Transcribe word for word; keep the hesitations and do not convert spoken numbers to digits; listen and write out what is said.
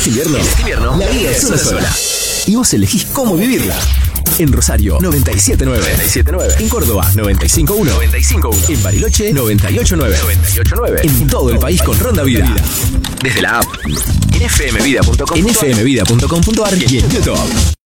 este invierno, En este invierno, la vida es una sola. Y vos elegís cómo vivirla. En Rosario, noventa y siete punto nueve. noventa y siete punto nueve. En Córdoba, noventa y cinco punto uno. noventa y cinco punto uno. En Bariloche, noventa y ocho punto nueve. noventa y ocho punto nueve. En todo el país con Ronda Vida. Desde la app. En f m vida punto com. En f m vida punto com punto a r y en YouTube.